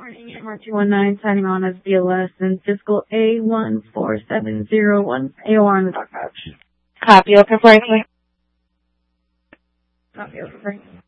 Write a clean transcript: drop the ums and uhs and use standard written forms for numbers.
morning. MR219 signing on as BLS and fiscal A14701 AOR in the dog pouch. Copy. Open Franklin. Copy over Franklin.